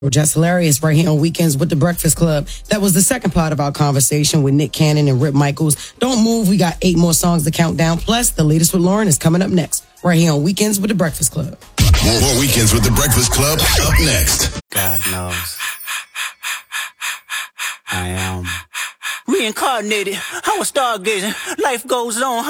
Just hilarious right here on Weekends with the Breakfast Club. That was the second part of our conversation with Nick Cannon and Rip Michaels. Don't move. We got 8 more songs to count down. Plus, the latest with Lauren is coming up next right here on Weekends with the Breakfast Club. More Weekends with the Breakfast Club up next. God knows. I am reincarnated. I was stargazing. Life goes on.